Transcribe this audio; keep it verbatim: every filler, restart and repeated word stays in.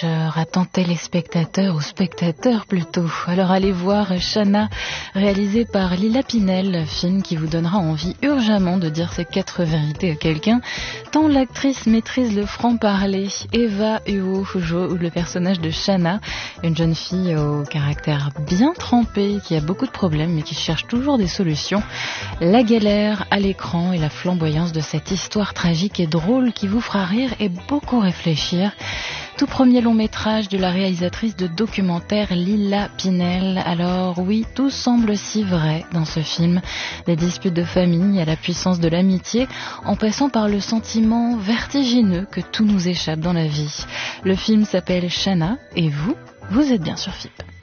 chercheur, attendait les spectateurs, ou spectateurs plutôt. Alors allez voir Shanna, réalisé par Lila Pinel, film qui vous donnera envie urgemment de dire ces quatre vérités à quelqu'un, tant l'actrice maîtrise le franc-parler. Eva Uo joue le personnage de Shanna, une jeune fille au caractère bien trempé, qui a beaucoup de problèmes mais qui cherche toujours des solutions. La galère à l'écran et la flamboyance de cette histoire tragique et drôle qui vous fera rire et beaucoup réfléchir. Tout premier long métrage de la réalisatrice de documentaire Lila Pinel. Alors oui, tout semble si vrai dans ce film. Des disputes de famille à la puissance de l'amitié, en passant par le sentiment vertigineux que tout nous échappe dans la vie. Le film s'appelle Shanna et vous, vous êtes bien sur F I P.